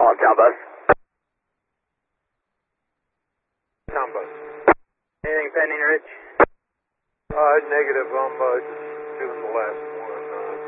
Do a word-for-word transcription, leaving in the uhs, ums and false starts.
On town bus. Town bus. Anything pending, Rich? Uh, negative. I'm uh, just doing the last